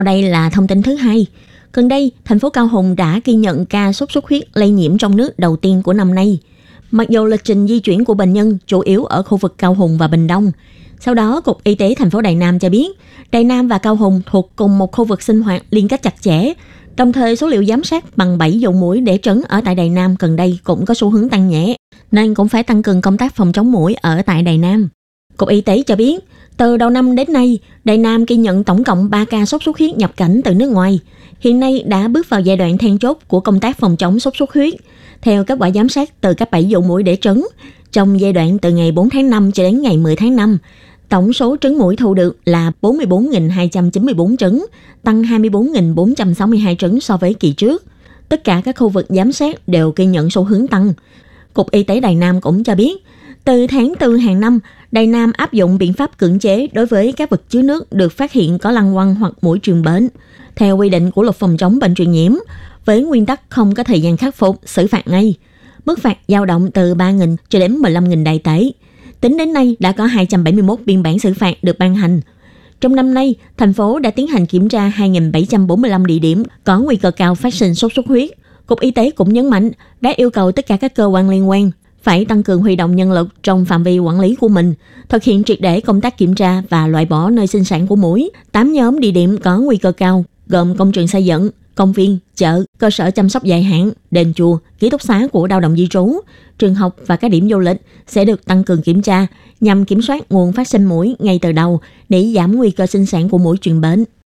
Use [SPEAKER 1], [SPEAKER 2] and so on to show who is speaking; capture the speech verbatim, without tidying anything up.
[SPEAKER 1] Đây là thông tin thứ hai. Gần đây, thành phố Cao Hùng đã ghi nhận ca sốt xuất huyết lây nhiễm trong nước đầu tiên của năm nay. Mặc dù lịch trình di chuyển của bệnh nhân chủ yếu ở khu vực Cao Hùng và Bình Đông. Sau đó, Cục Y tế thành phố Đài Nam cho biết, Đài Nam và Cao Hùng thuộc cùng một khu vực sinh hoạt liên kết chặt chẽ. Đồng thời, số liệu giám sát bằng bảy dầu muỗi để trấn ở tại Đài Nam gần đây cũng có xu hướng tăng nhẹ, nên cũng phải tăng cường công tác phòng chống muỗi ở tại Đài Nam. Cục Y tế cho biết, từ đầu năm đến nay, Đài Nam ghi nhận tổng cộng ba ca sốt xuất huyết nhập cảnh từ nước ngoài. Hiện nay đã bước vào giai đoạn then chốt của công tác phòng chống sốt xuất huyết. Theo kết quả giám sát từ các bảy dầu muỗi để trấn, trong giai đoạn từ ngày bốn tháng năm cho đến ngày mười tháng năm, tổng số trứng muỗi thu được là bốn mươi bốn nghìn hai trăm chín mươi tư trứng, tăng hai mươi bốn nghìn bốn trăm sáu mươi hai trứng so với kỳ trước. Tất cả các khu vực giám sát đều ghi nhận xu hướng tăng. Cục Y tế Đài Nam cũng cho biết, từ tháng tư hàng năm, Đài Nam áp dụng biện pháp cưỡng chế đối với các vật chứa nước được phát hiện có lăng quăng hoặc muỗi truyền bệnh. Theo quy định của luật phòng chống bệnh truyền nhiễm, với nguyên tắc không có thời gian khắc phục, xử phạt ngay. Mức phạt dao động từ ba nghìn cho đến mười lăm nghìn Đài tệ. Tính đến nay đã có hai trăm bảy mươi mốt biên bản xử phạt được ban hành. Trong năm nay, thành phố đã tiến hành kiểm tra hai nghìn bảy trăm bốn mươi lăm địa điểm có nguy cơ cao phát sinh sốt xuất huyết. Cục Y tế cũng nhấn mạnh đã yêu cầu tất cả các cơ quan liên quan phải tăng cường huy động nhân lực trong phạm vi quản lý của mình, thực hiện triệt để công tác kiểm tra và loại bỏ nơi sinh sản của muỗi. Tám nhóm địa điểm có nguy cơ cao gồm công trường xây dựng, công viên, chợ, cơ sở chăm sóc dài hạn, đền chùa, ký túc xá của lao động di trú, trường học và các điểm du lịch sẽ được tăng cường kiểm tra nhằm kiểm soát nguồn phát sinh muỗi ngay từ đầu để giảm nguy cơ sinh sản của muỗi truyền bệnh.